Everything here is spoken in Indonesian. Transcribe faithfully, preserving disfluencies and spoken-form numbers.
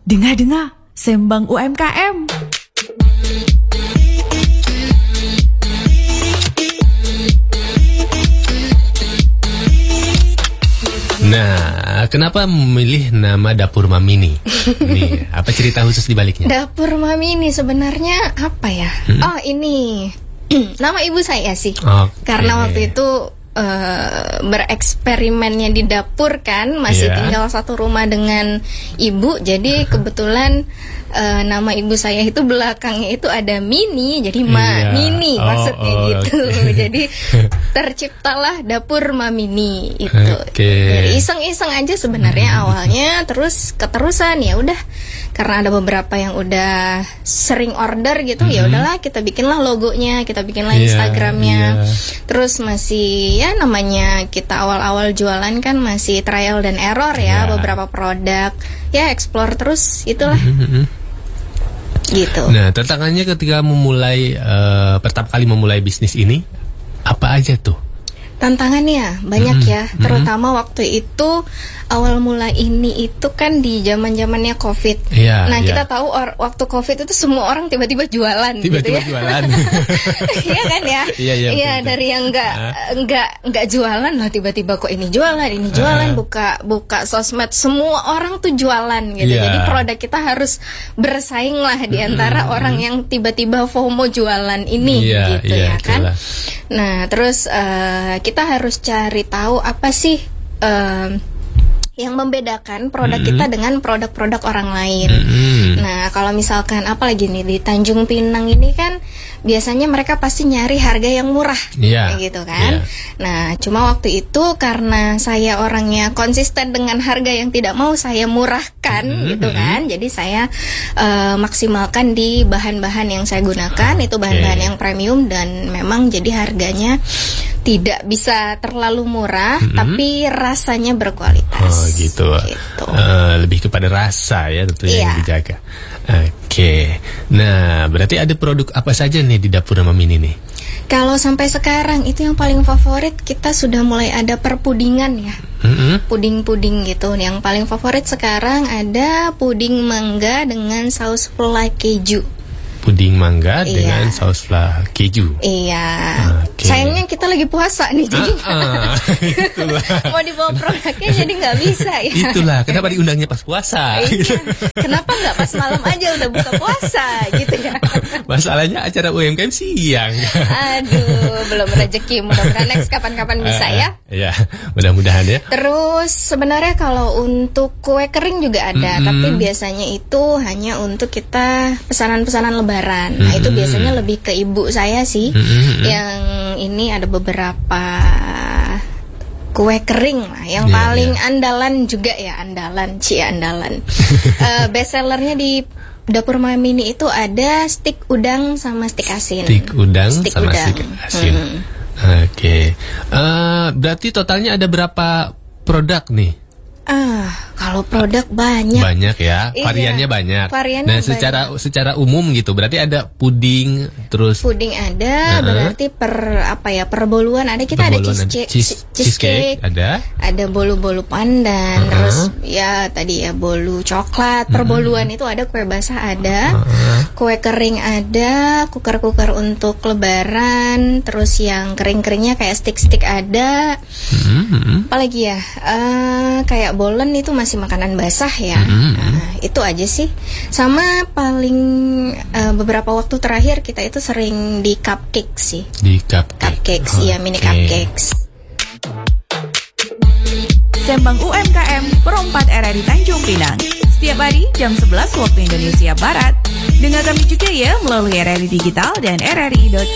Dengar-dengar, Sembang U M K M. Nah, kenapa memilih nama Dapur Mamini? Nih, apa cerita khusus di baliknya? Dapur Mamini sebenarnya apa ya? Hmm? Oh, ini nama ibu saya sih. Okay. Karena waktu itu uh, bereksperimennya di dapur kan, masih yeah. tinggal satu rumah dengan ibu, jadi kebetulan Uh, nama ibu saya itu belakangnya itu ada Mini, jadi Ma iya. Mini maksudnya oh, gitu. Okay. Jadi terciptalah Dapur Mamini itu. Okay. Jadi iseng-iseng aja sebenarnya hmm. awalnya, terus keterusan ya udah karena ada beberapa yang udah sering order gitu, hmm. ya udahlah kita bikinlah logonya, kita bikinlah yeah, Instagramnya. Yeah. Terus masih ya namanya kita awal-awal jualan kan masih trial dan error ya, yeah. beberapa produk ya explore terus itulah. Mm-hmm. Gitu. Nah, tantangannya ketika memulai uh, pertama kali memulai bisnis ini apa aja tuh? Tantangannya banyak mm-hmm. ya, terutama mm-hmm. waktu itu awal mula ini itu kan di zaman-zamannya Covid. Yeah, nah, yeah. kita tahu or, waktu Covid itu semua orang tiba-tiba jualan tiba-tiba gitu ya. jualan. Iya kan ya? Iya, iya. Iya, dari yang enggak enggak enggak jualan lah tiba-tiba kok ini jualan, ini jualan, uh. buka buka sosmed, semua orang tuh jualan gitu. Yeah. Jadi produk kita harus bersaing lah di antara mm-hmm. orang yang tiba-tiba FOMO jualan ini yeah, gitu yeah, ya kan. Itulah. Nah, terus uh, kita harus cari tahu apa sih um, yang membedakan produk mm-hmm. kita dengan produk-produk orang lain. Mm-hmm. Nah, kalau misalkan apalagi nih di Tanjung Pinang ini kan biasanya mereka pasti nyari harga yang murah, yeah. kayak gitu kan. Yeah. Nah, cuma waktu itu karena saya orangnya konsisten dengan harga yang tidak mau saya murahkan, mm-hmm. gitu kan. Jadi saya uh, maksimalkan di bahan-bahan yang saya gunakan, itu bahan-bahan okay. yang premium dan memang jadi harganya tidak bisa terlalu murah, mm-hmm. tapi rasanya berkualitas. Oh gitu. gitu. Uh, lebih kepada rasa ya tentunya yeah. yang dijaga. Oke. Okay. Nah, berarti ada produk apa saja nih di Dapur Mamini nih? Kalau sampai sekarang itu yang paling favorit kita sudah mulai ada perpudingan ya. Mm-hmm. Puding-puding gitu. Yang paling favorit sekarang ada puding mangga dengan saus flan keju. Puding mangga iya. dengan saus flan keju. Iya. Okay. Sayangnya kita lagi puasa nih, jadi uh, uh, itulah. mau dibawa produknya jadi nggak bisa ya. Itulah kenapa diundangnya pas puasa. Iya. Kenapa nggak pas malam aja udah buka puasa gitu ya? Masalahnya acara U M K M siang. Aduh, belum rezeki. Mudah-mudahan next kapan-kapan bisa uh, ya. Iya, mudah-mudahan ya. Terus sebenarnya kalau untuk kue kering juga ada, mm-hmm. tapi biasanya itu hanya untuk kita pesanan-pesanan lebaran. Nah, mm-hmm. itu biasanya lebih ke ibu saya sih. Mm-hmm. Yang ini ada beberapa kue kering lah yang yeah, paling yeah. andalan juga ya, andalan, cie andalan. uh, best sellernya di Dapur Mamini itu ada stik udang sama stik asin. Stik udang stik sama udang. stik asin. Hmm. Oke. Okay. Uh, berarti totalnya ada berapa produk nih? Ah, kalau produk banyak. Banyak ya, variannya iya, banyak. Variannya nah, secara banyak. secara umum gitu, berarti ada puding, terus puding ada, uh-huh. berarti per apa ya, per boluan ada, kita per ada cheese, cheese, cheese, cheesecake, ada. Ada bolu-bolu pandan, uh-huh. terus ya tadi ya bolu coklat, per uh-huh. boluan itu ada, kue basah ada, uh-huh. kue kering ada, kuker-kuker untuk lebaran, terus yang kering-keringnya kayak stick-stick ada. Uh-huh. Apalagi ya? Uh, kayak bolen itu masih makanan basah ya. Mm-hmm. Nah, itu aja sih. Sama paling uh, beberapa waktu terakhir kita itu sering di cupcake sih. Di cupcake. Cupcakes, iya, okay. mini cupcakes. Sembang U M K M Perempat R R I Tanjung Pinang. Setiap hari jam sebelas waktu Indonesia Barat. Dengar kami juga ya melalui R R I Digital dan R R I dot